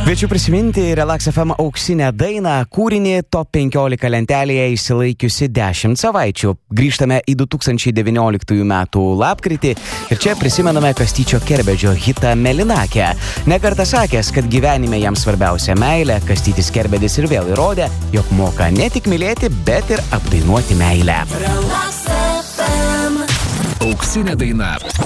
Kviečiu prisiminti Relax FM auksinę dainą, kūrinį Top 15 lentelėje išsilaikiusi 10 savaičių. Grįžtame į 2019 metų lapkritį ir čia prisimename Kastyčio Kerbedžio hitą Mėlynakė. Nekartą sakęs, kad gyvenime jam svarbiausia meilė, Kastytis Kerbedis ir vėl įrodė, jog moka ne tik mylėti, bet ir apdainuoti meilę. Relax FM. Auksinė daina.